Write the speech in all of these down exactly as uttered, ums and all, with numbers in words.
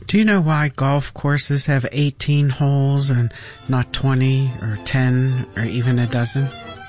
Do you know why golf courses have eighteen holes and not twenty or ten or even a dozen?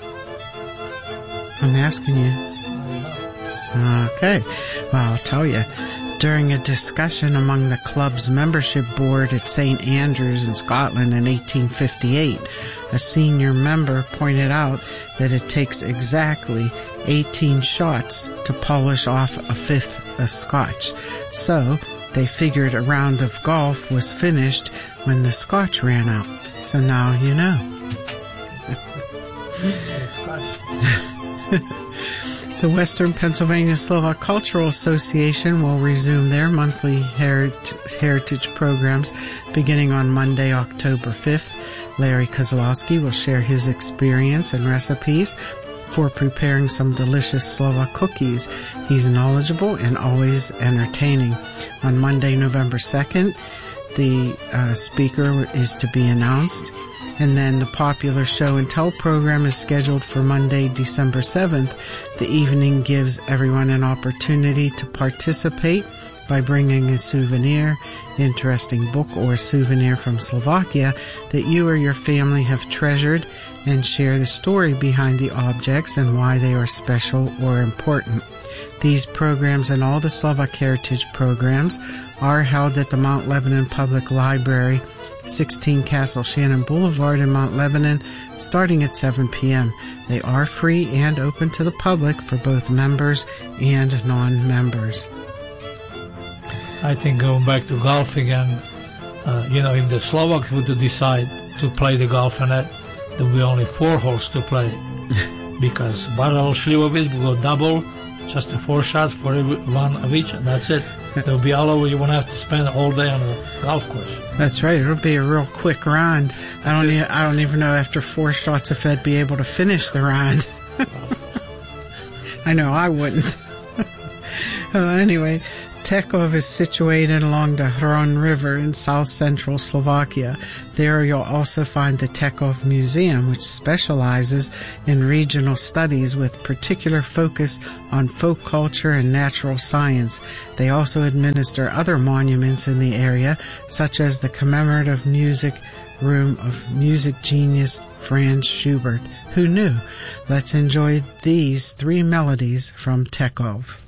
I'm asking you. Okay, well, I'll tell you. During a discussion among the club's membership board at Saint Andrews in Scotland in eighteen fifty-eight, a senior member pointed out that it takes exactly eighteen shots to polish off a fifth of scotch. So they figured a round of golf was finished when the scotch ran out. So now you know. The Western Pennsylvania Slovak Cultural Association will resume their monthly heritage, heritage programs beginning on Monday, October fifth. Larry Kozlowski will share his experience and recipes for preparing some delicious Slovak cookies. He's knowledgeable and always entertaining. On Monday, November second, the uh, speaker is to be announced. And then the popular show and tell program is scheduled for Monday, December seventh. The evening gives everyone an opportunity to participate by bringing a souvenir, interesting book, or souvenir from Slovakia that you or your family have treasured, and share the story behind the objects and why they are special or important. These programs and all the Slovak Heritage programs are held at the Mount Lebanon Public Library, sixteen Castle Shannon Boulevard in Mount Lebanon, starting at seven p.m. They are free and open to the public for both members and non-members. I think going back to golf again, uh, you know, if the Slovaks would decide to play the golf in it, there will be only four holes to play. Because Barol Šljivovic will go double, just the four shots for every one of each, and that's it. They'll be all over. You won't have to spend all day on a golf course. That's right. It'll be a real quick round. I don't. E- I don't even know after four shots if I'd be able to finish the round. I know I wouldn't. uh, anyway, Tekov is situated along the Hron River in south-central Slovakia. There you'll also find the Tekov Museum, which specializes in regional studies with particular focus on folk culture and natural science. They also administer other monuments in the area, such as the commemorative music room of music genius Franz Schubert. Who knew? Let's enjoy these three melodies from Tekov.